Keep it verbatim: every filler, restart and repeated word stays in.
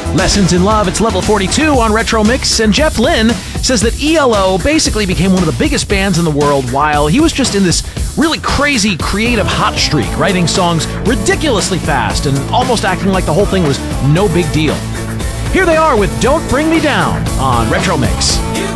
Lessons in Love, it's level forty-two on Retro Mix, and Jeff Lynne says that E L O basically became one of the biggest bands in the world while he was just in this really crazy creative hot streak, writing songs ridiculously fast and almost acting like the whole thing was no big deal. Here they are with Don't Bring Me Down on Retro Mix. You